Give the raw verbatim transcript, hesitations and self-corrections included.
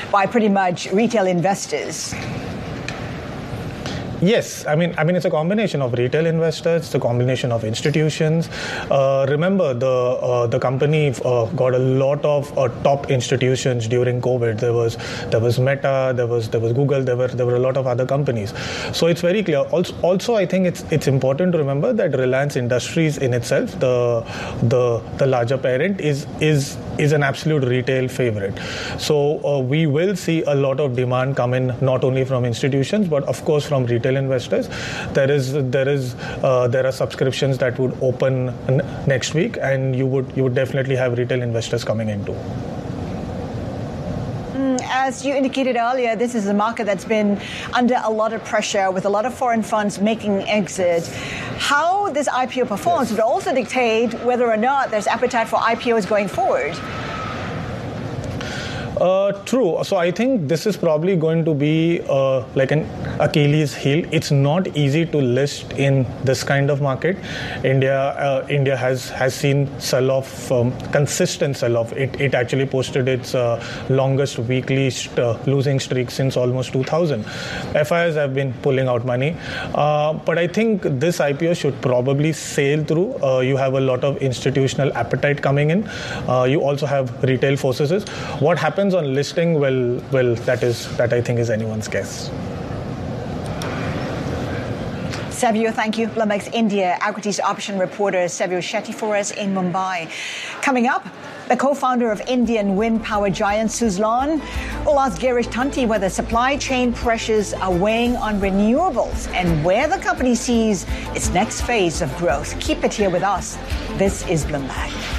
by pretty much retail investors. Yes, I mean, I mean, it's a combination of retail investors, it's a combination of institutions. Uh, remember, the uh, the company uh, got a lot of uh, top institutions during COVID. There was there was Meta, there was there was Google, there were there were a lot of other companies. So it's very clear. Also, also, I think it's it's important to remember that Reliance Industries in itself, the the the larger parent, is is is an absolute retail favorite. So uh, we will see a lot of demand come in, not only from institutions, but of course from retail investors. There is there is uh, there are subscriptions that would open n- next week, and you would you would definitely have retail investors coming in too. As you indicated earlier, this is a market that's been under a lot of pressure with a lot of foreign funds making exit. How this I P O performs would also dictate whether or not there's appetite for I P Os going forward. Uh, true. So I think this is probably going to be uh, like an Achilles heel. It's not easy to list in this kind of market. India uh, India has, has seen sell-off, um, consistent sell-off. It, it actually posted its uh, longest weekly st- uh, losing streak since almost two thousand. F I Is have been pulling out money. Uh, but I think this I P O should probably sail through. Uh, you have a lot of institutional appetite coming in. Uh, you also have retail forces. What happens on listing, well, well, that is that I think is anyone's guess. Savio, thank you. Bloomberg's India equities option reporter Savio Shetty for us in Mumbai. Coming up, the co-founder of Indian wind power giant Suzlon will ask Girish Tanti whether supply chain pressures are weighing on renewables and where the company sees its next phase of growth. Keep it here with us. This is Bloomberg.